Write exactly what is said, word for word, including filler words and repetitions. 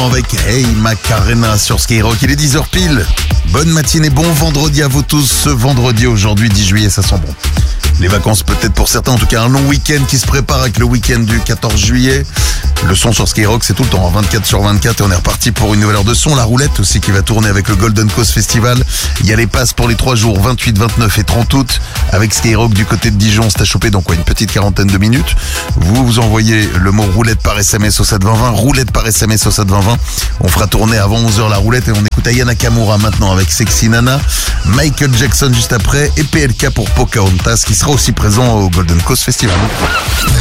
maintenant avec Hey Macarena sur Skyrock. Il est dix heures pile. Bonne matinée, bon vendredi à vous tous. Ce vendredi, aujourd'hui, dix juillet, ça sent bon. Les vacances peut-être pour certains, en tout cas un long week-end qui se prépare avec le week-end du quatorze juillet. Le son sur Skyrock, c'est tout le temps, vingt-quatre sur vingt-quatre, et on est reparti pour une nouvelle heure de son. La roulette aussi qui va tourner avec le Golden Coast Festival. Il y a les passes pour les trois jours, vingt-huit, vingt-neuf et trente août. Avec Skyrock du côté de Dijon, c'est à choper dans quoi, une petite quarantaine de minutes. Vous vous envoyez le mot roulette par S M S au sept vingt vingt, roulette par S M S au sept vingt vingt. On fera tourner avant onze heures la roulette et on écoute Aya Nakamura maintenant avec Sexy Nana, Michael Jackson juste après et P L K pour Pocahontas qui sera aussi présent au Golden Coast Festival.